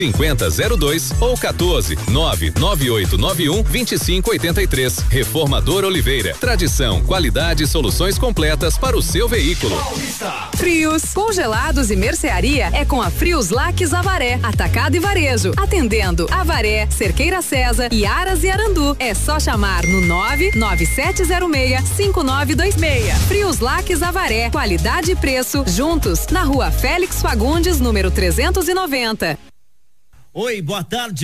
5002 ou 14 99891 2583. Reformador Oliveira. Tradição, qualidade e soluções completas para o seu veículo. Frios, congelados e mercearia é com a Frios Laques Avaré. Atacado e varejo. Atendendo Avaré, Cerqueira César, Iaras e Arandu. É só chamar no 99706-5926. Frios Laques Avaré. Qualidade e preço juntos na Rua Félix Fagundes, número 390. Oi, boa tarde.